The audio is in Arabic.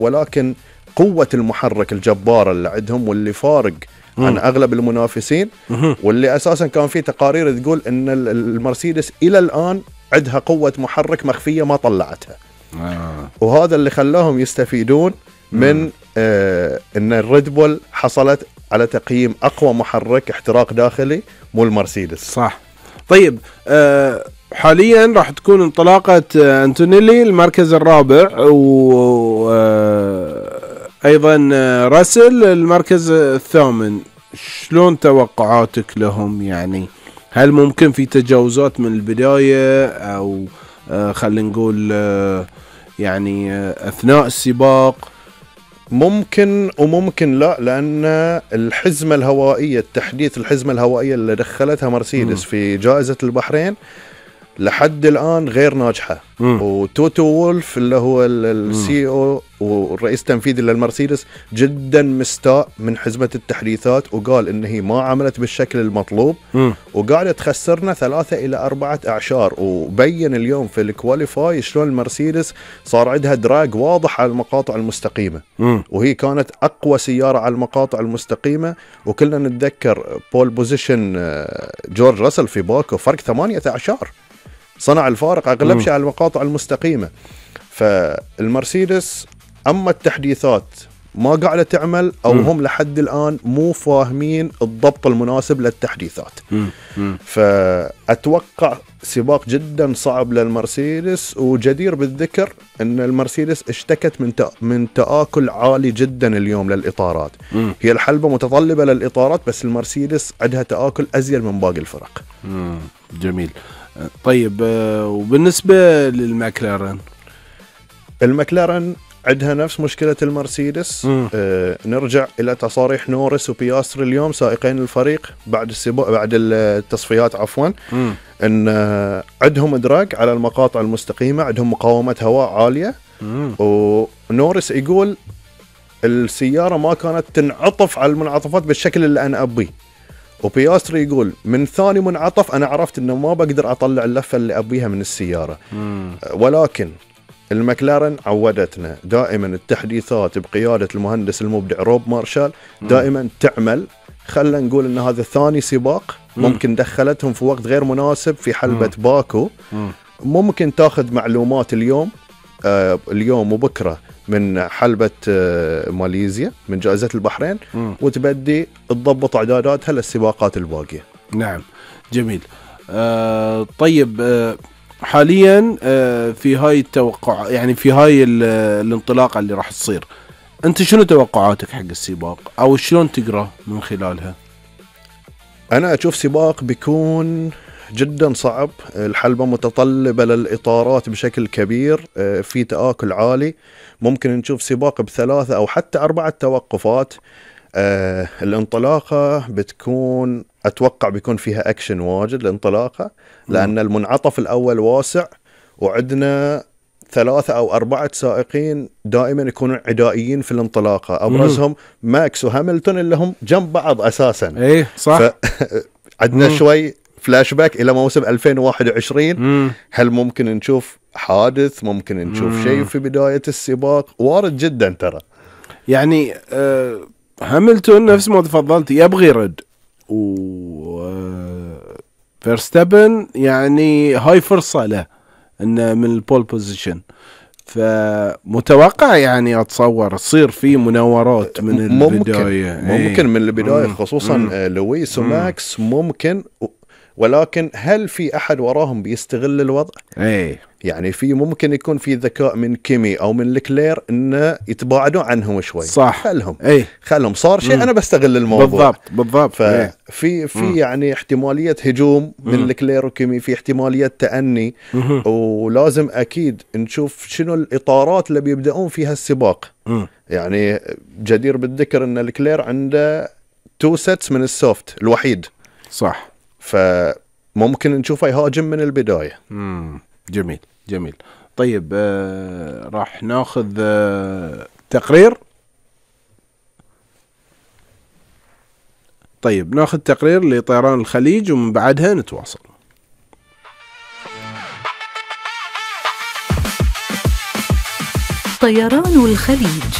ولكن قوة المحرك الجبارة اللي عندهم واللي فارق عن أغلب المنافسين، واللي أساسا كان في تقارير تقول أن المرسيدس إلى الآن عندها قوة محرك مخفية ما طلعتها. وهذا اللي خلاهم يستفيدون من أن الريد بول حصلت على تقييم أقوى محرك احتراق داخلي مو المرسيدس. صح. طيب حاليا راح تكون انطلاقة أنتونيلي المركز الرابع، وأيضا راسل المركز الثامن. شلون توقعاتك لهم؟ يعني هل ممكن في تجاوزات من البداية، أو خلينا نقول يعني أثناء السباق؟ ممكن وممكن لا، لأن الحزمة الهوائية، التحديث الحزمة الهوائية اللي دخلتها مرسيدس في جائزة البحرين لحد الآن غير ناجحة. وتوتو وولف اللي هو السي او والرئيس التنفيذي للمرسيدس جدا مستاء من حزمة التحديثات، وقال إن هي ما عملت بالشكل المطلوب وقاعدة تخسرنا 3 إلى 4 أعشار. وبين اليوم في الكواليفاي شلون المرسيدس صار عندها دراج واضح على المقاطع المستقيمة، وهي كانت أقوى سيارة على المقاطع المستقيمة. وكلنا نتذكر بول بوزيشن جورج راسل في باكو، فرق 8 أعشار صنع الفارق أغلب شيء على المقاطع المستقيمة. فالمرسيدس أما التحديثات ما قاعدة تعمل، أو هم لحد الآن مو فاهمين الضبط المناسب للتحديثات. فأتوقع سباق جدا صعب للمرسيدس، وجدير بالذكر أن المرسيدس اشتكت من تآكل عالي جدا اليوم للإطارات. هي الحلبة متطلبة للإطارات، بس المرسيدس عندها تآكل أزيد من باقي الفرق. جميل. طيب وبالنسبة للماكلارن؟ المكلارن عندها نفس مشكلة المرسيدس. نرجع إلى تصاريح نورس وبياستري اليوم سائقين الفريق بعد السباق، بعد التصفيات عفوا، أن عندهم إدراك على المقاطع المستقيمة، عندهم مقاومة هواء عالية. ونورس يقول السيارة ما كانت تنعطف على المنعطفات بالشكل اللي أنا أبيه. وبياستري يقول من ثاني منعطف أنا عرفت أنه ما بقدر أطلع اللفة اللي أبيها من السيارة. ولكن المكلارن عودتنا دائما التحديثات بقيادة المهندس المبدع روب مارشال دائما تعمل. خلنا نقول أن هذا ثاني سباق ممكن دخلتهم في وقت غير مناسب في حلبة باكو. ممكن تاخذ معلومات اليوم وبكرة من حلبة ماليزيا من جائزة البحرين، وتبدي تضبط إعداداتها للسباقات الباقية. نعم جميل. طيب حاليا في هاي التوقع، يعني في هاي الانطلاقة اللي راح تصير، أنت شنو توقعاتك حق السباق، أو شلون تقرأ من خلالها؟ أنا أشوف سباق بيكون جدا صعب. الحلبة متطلبة للإطارات بشكل كبير، في تآكل عالي. ممكن نشوف سباق ب3 أو حتى 4 توقفات. الانطلاقة بتكون أتوقع بيكون فيها أكشن واجد الانطلاقة، لأن المنعطف الأول واسع، وعندنا 3 أو 4 سائقين دائما يكونون عدائيين في الانطلاقة. أبرزهم ماكس وهاملتون اللي هم جنب بعض أساسا. إيه صح. عندنا شوي فلاش باك إلى موسم 2021. هل ممكن نشوف حادث؟ ممكن نشوف شيء في بداية السباق؟ وارد جدا ترى. يعني هاملتون نفس ما تفضلت يبغي يرد، فيرستابن يعني هاي فرصة له إنه من البول بوزيشن. فمتوقع يعني أتصور تصير في مناورات من البداية. ممكن من البداية، خصوصا لويس وماكس ممكن. ولكن هل في أحد وراهم بيستغل الوضع؟ يعني في ممكن يكون في ذكاء من كيمي أو من لكلير إنه يتباعدوا عنهم شوي. صح. خلهم صار شيء أنا بستغل الموضوع. بالضبط. ففي يعني احتمالية هجوم من لكلير وكيمي، في احتمالية تأني. ولازم أكيد نشوف شنو الإطارات اللي بيبدأون فيها السباق. يعني جدير بالذكر إن لكلير عنده 2 sets من السوفت الوحيد. صح. فممكن نشوفه يهاجم من البداية. جميل. طيب راح ناخذ تقرير. طيب ناخذ تقرير لطيران الخليج ومن بعدها نتواصل. طيران الخليج.